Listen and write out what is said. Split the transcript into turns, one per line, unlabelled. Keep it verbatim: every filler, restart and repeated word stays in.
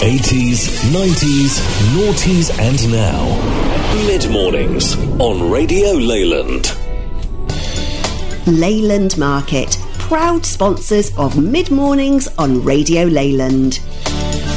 eighties, nineties, noughties and now. Mid-mornings on Radio Leyland.
Leyland Market, proud sponsors of Mid-mornings on Radio Leyland.